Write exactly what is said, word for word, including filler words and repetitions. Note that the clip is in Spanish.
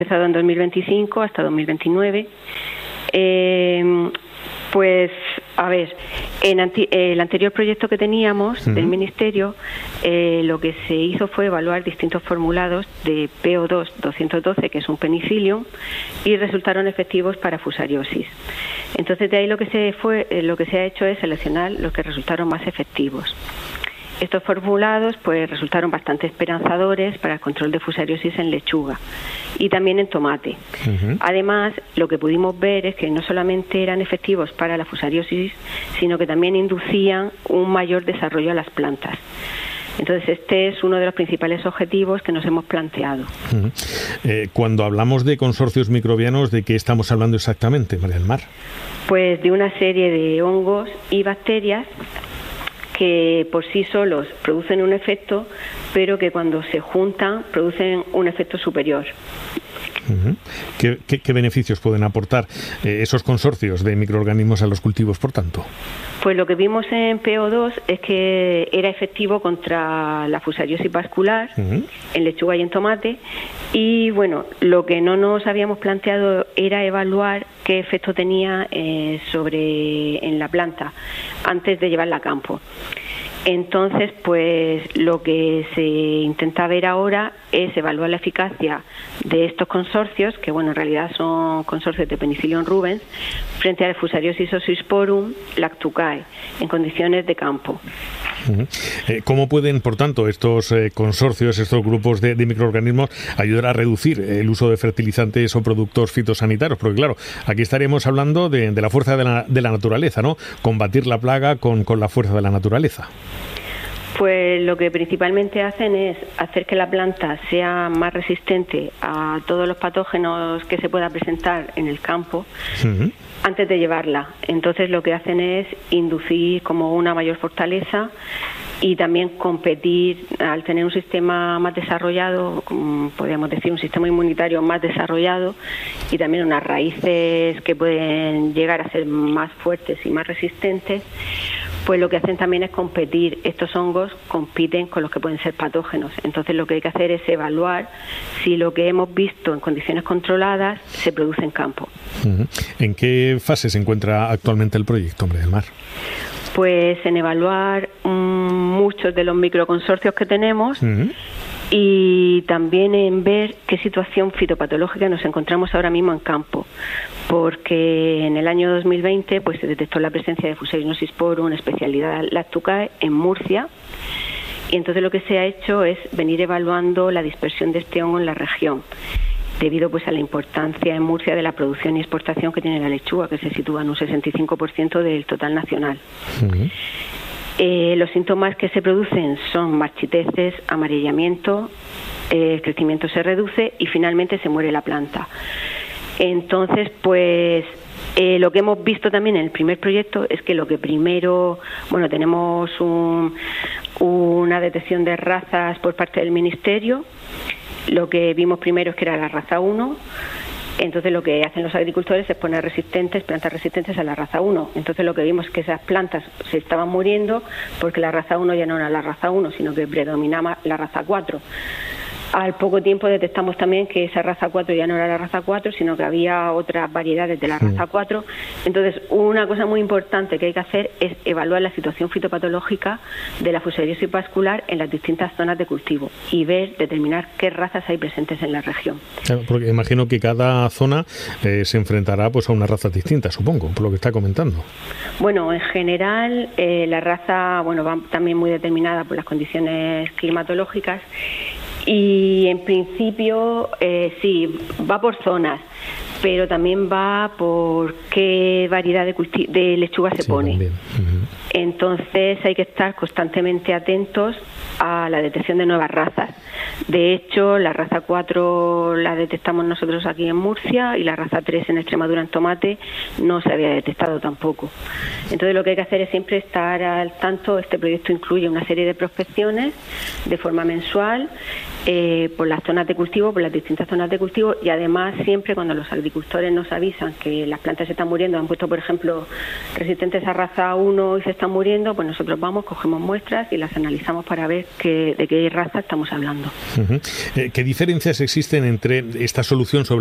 empezado en dos mil veinticinco hasta dos mil veintinueve. Eh, pues, a ver, en anti el anterior proyecto que teníamos uh-huh. del Ministerio, eh, lo que se hizo fue evaluar distintos formulados de P O dos doscientos doce, que es un penicillium, y resultaron efectivos para fusariosis. Entonces, de ahí lo que se fue, eh, lo que se ha hecho es seleccionar los que resultaron más efectivos. Estos formulados pues resultaron bastante esperanzadores para el control de fusariosis en lechuga y también en tomate. Uh-huh. Además, lo que pudimos ver es que no solamente eran efectivos para la fusariosis, sino que también inducían un mayor desarrollo a las plantas. Entonces, este es uno de los principales objetivos que nos hemos planteado. Uh-huh. eh, cuando hablamos de consorcios microbianos, ¿de qué estamos hablando exactamente, María del Mar? Pues de una serie de hongos y bacterias que por sí solos producen un efecto, pero que cuando se juntan producen un efecto superior. Uh-huh. ¿Qué, qué, ¿Qué beneficios pueden aportar eh, esos consorcios de microorganismos a los cultivos, por tanto? Pues lo que vimos en P O dos es que era efectivo contra la fusariosis vascular uh-huh. en lechuga y en tomate, y bueno, lo que no nos habíamos planteado era evaluar qué efecto tenía eh, sobre en la planta antes de llevarla a campo. Entonces, pues lo que se intenta ver ahora es evaluar la eficacia de estos consorcios, que bueno, en realidad son consorcios de Penicillium rubens, frente al Fusariosis oxysporum lactucae, en condiciones de campo. Uh-huh. Eh, ¿Cómo pueden, por tanto, estos eh, consorcios, estos grupos de, de microorganismos ayudar a reducir el uso de fertilizantes o productos fitosanitarios? Porque claro, aquí estaríamos hablando de, de la fuerza de la, de la naturaleza, ¿no? Combatir la plaga con, con la fuerza de la naturaleza. Pues lo que principalmente hacen es hacer que la planta sea más resistente a todos los patógenos que se pueda presentar en el campo uh-huh. antes de llevarla. Entonces lo que hacen es inducir como una mayor fortaleza y también competir al tener un sistema más desarrollado, podríamos decir un sistema inmunitario más desarrollado, y también unas raíces que pueden llegar a ser más fuertes y más resistentes. Pues lo que hacen también es competir. Estos hongos compiten con los que pueden ser patógenos. Entonces lo que hay que hacer es evaluar si lo que hemos visto en condiciones controladas se produce en campo. Uh-huh. ¿En qué fase se encuentra actualmente el proyecto, María del Mar? Pues en evaluar um, muchos de los microconsorcios que tenemos uh-huh. y también en ver qué situación fitopatológica nos encontramos ahora mismo en campo, porque en el año dos mil veinte pues se detectó la presencia de Fusarium oxysporum, especialidad lactucae, en Murcia, y entonces lo que se ha hecho es venir evaluando la dispersión de este hongo en la región, debido pues a la importancia en Murcia de la producción y exportación que tiene la lechuga, que se sitúa en un sesenta y cinco por ciento del total nacional. Uh-huh. Eh, los síntomas que se producen son marchiteces, amarillamiento, eh, el crecimiento se reduce y finalmente se muere la planta. Entonces, pues eh, lo que hemos visto también en el primer proyecto es que lo que primero, bueno, tenemos un, una detección de razas por parte del Ministerio. Lo que vimos primero es que era la raza uno. Entonces lo que hacen los agricultores es poner resistentes, plantas resistentes a la raza uno. Entonces lo que vimos es que esas plantas se estaban muriendo porque la raza uno ya no era la raza uno, sino que predominaba la raza cuatro. Al poco tiempo detectamos también que esa raza cuatro ya no era la raza cuatro, sino que había otras variedades de la raza cuatro. Entonces, una cosa muy importante que hay que hacer es evaluar la situación fitopatológica de la fusariosis vascular en las distintas zonas de cultivo y ver, determinar qué razas hay presentes en la región. Claro, porque imagino que cada zona eh, se enfrentará pues a una raza distinta, supongo, por lo que está comentando. Bueno, en general, eh, la raza bueno va también muy determinada por las condiciones climatológicas. Y en principio eh, sí, va por zonas, pero también va por qué variedad de, culti- de lechuga se sí, pone. Uh-huh. Entonces hay que estar constantemente atentos a la detección de nuevas razas. De hecho, la raza cuatro la detectamos nosotros aquí en Murcia y la raza tres en Extremadura en tomate no se había detectado tampoco. Entonces lo que hay que hacer es siempre estar al tanto. Este proyecto incluye una serie de prospecciones de forma mensual eh, por las zonas de cultivo, por las distintas zonas de cultivo, y además siempre cuando los agricultores nos avisan que las plantas se están muriendo, han puesto por ejemplo resistentes a raza uno y se están están muriendo, pues nosotros vamos, cogemos muestras y las analizamos para ver qué, de qué raza estamos hablando. Uh-huh. ¿Qué diferencias existen entre esta solución sobre